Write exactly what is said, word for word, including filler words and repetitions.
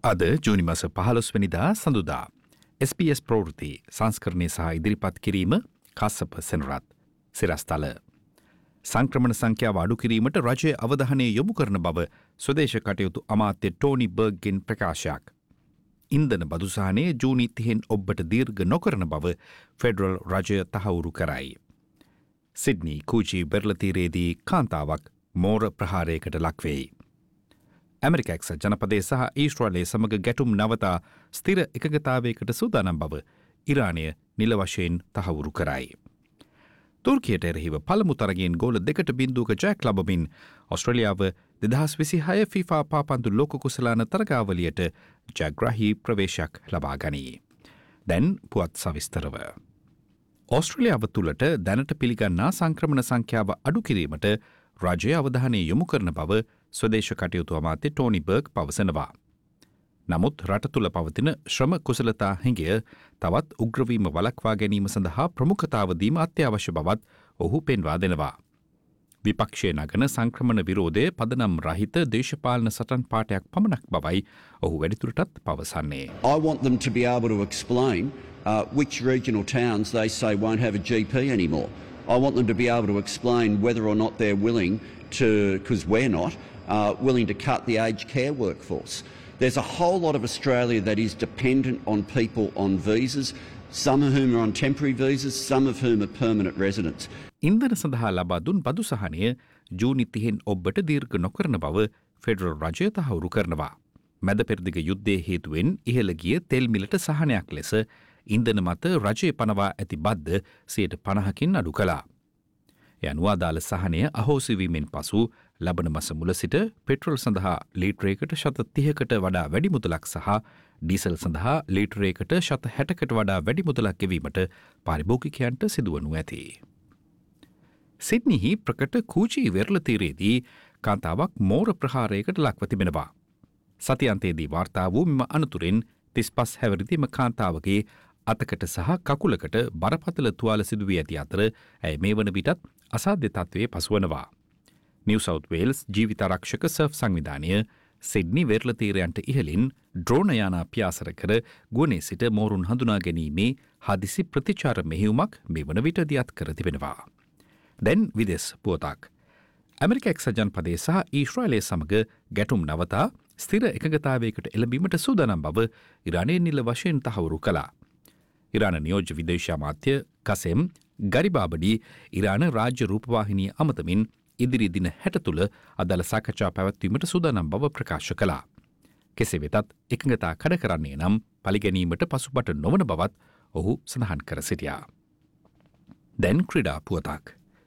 අද ජූනි මාස පහළොස් වෙනිදා සඳුදා එස් බී එස් ප්‍රවෘත්ති සංස්කරණය සහ ඉදිරිපත් කිරීම කාස්සප සෙනරත් සිරස්තල සංක්‍රමණ සංඛ්‍යාව අඩු කිරීමට රජය අවධානය යොමු කරන බව ස්වදේශ කටයුතු අමාත්‍ය ටෝනි බර්ග්ගෙන් ප්‍රකාශයක්. ඉන්ධන බදු සහනය ජූනි තිහෙන් ඔබට දීර්ඝ නොකරන බව ෆෙඩරල් රජය තහවුරු කරයි. සිඩ්නි කූචි බෙරළතීරයේදී කාන්තාවක් මෝර ප්‍රහාරයකට ලක්වෙයි. ඇමරික එක්සත් ජනපදයේ සහ ඊශ්‍රායලයේ සමග ගැටුම් නවතා ස්ථිර එකඟතාවයකට සූදානම් බව ඉරානය නිල වශයෙන් තහවුරු කරයි. තුර්කියට එරෙහිව පළමු තරගයෙන් ගෝල දෙකට බින්දුවක ජයක් ලබමින් ඔස්ට්‍රේලියාව දෙදහස් විසිහය ෆිෆා පාපන්දු ලෝක කුසලාන තරගාවලියට ජයග්‍රාහී ප්‍රවේශයක් ලබා ගනී. දැන් පුවත් සවිස්තරව. ඔස්ට්‍රේලියාව තුළට දැනට පිළිගන්නා සංක්‍රමණ සංඛ්‍යාව අඩු කිරීමට රජය අවධානය යොමු කරන බව ස්වදේශ කටයුතු අමාත්‍ය ටෝනි බර්ග් පවසනවා. නමුත් රට තුළ පවතින ශ්‍රම කුසලතා හිඟය තවත් උග්‍රවීම වළක්වා ගැනීම සඳහා ප්‍රමුඛතාව දීම අත්‍යවශ්‍ය බවත් ඔහු පෙන්වා දෙනවා. විපක්ෂයේ නගන සංක්‍රමණ විරෝධය පදනම් රහිත දේශපාලන සටන් පාඨයක් පමණක් බවයි ඔහු වැඩිදුරටත් පවසන්නේ. I want them to be able to explain uh, which regional towns they say won't have a G P anymore. I want them to be able to explain whether or not they're willing to, because we're not, uh, willing to cut the aged care workforce. There's a whole lot of Australia that is dependent on people on visas, some of whom are on temporary visas, some of whom are permanent residents. ඉන්ධන සඳහා ලබා දුන් බදු සහනය ජූනි තිහෙන් ඔබට දීර්ඝ නොකරන බව ෆෙඩරල් රජය තහවුරු කරනවා. මැද පෙරදිග යුද්ධයේ හේතුවෙන් ඉහළ ගිය තෙල් මිලට සහනයක් ලෙස ඉන්ධන මත රජය පනවා ඇති බද්ද සියයට පනහකින් අඩු කළා. යනු අදාළ සහනය අහෝසිවීමෙන් පසු ලබන මස මුල සිට පෙට්‍රල් සඳහා ලීටරයකට ශත තිහකට වඩා වැඩි මුදලක් සහ ඩීසල් සඳහා ලීටරයකට ශත හැටකට වඩා වැඩි මුදලක් ගෙවීමට පාරිභෝගිකයන්ට සිදුවනු ඇති. සිඩ්නිහි ප්‍රකට කූචි වෙරළතීරයේදී කාන්තාවක් මෝර ප්‍රහාරයකට ලක්ව තිබෙනවා. සතියන්තයේදී වාර්තා වූ මෙම අනතුරෙන් තිස්පස් හැවිරිදිම කාන්තාවගේ අතකට සහ කකුලකට බරපතල තුවාල සිදුවී ඇති අතර ඇය මේ වන විටත් අසාධ්‍ය තත්ත්වයේ පසුවනවා. නිව් සවුත් වේල්ස් ජීවිතාරක්ෂක සර්ෆ් සංවිධානය සිඩ්නි වෙරළතීරයන්ට ඉහළින් ඩ්‍රෝන යානා පියාසර කර ගුවනේ සිට මෝරුන් හඳුනා ගැනීමේ හදිසි ප්‍රතිචාර මෙහෙයුමක් මේ වන විට දියත් කර තිබෙනවා. දැන් විදෙස් පුවතක්. ඇමරික එක්සත් ජනපදයේ සහ ඊශ්‍රායලය සමග ගැටුම් නවතා ස්ථිර එකඟතාවයකට එළඹීමට සූදානම් බව ඉරානය නිල වශයෙන් තහවුරු කළා. ඉරාන නියෝජ්‍ය විදේශ අමාත්‍ය කසෙම් ගරිබාබඩි ඉරාන රාජ්‍ය රූපවාහිනිය අමතමින් ඉදිරි දින හැට තුළ අදාළ සාකච්ඡා පැවැත්වීමට සූදානම් බව ප්‍රකාශ කළා. කෙසේ වෙතත් එකඟතා කඩ කරන්නේ නම් පරිගැනීමට පසුබට නොවන බවත් ඔහු සඳහන් කර සිටියා. දැන් ක්‍රීඩා පුවතක්.